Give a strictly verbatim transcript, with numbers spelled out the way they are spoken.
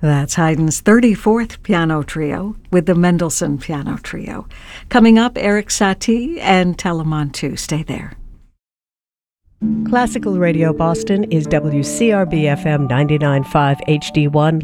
That's Haydn's thirty-fourth Piano Trio with the Mendelssohn Piano Trio. Coming up, Erik Satie and Telemann two. Stay there. Classical Radio Boston is W C R B F M ninety-nine point five H D one.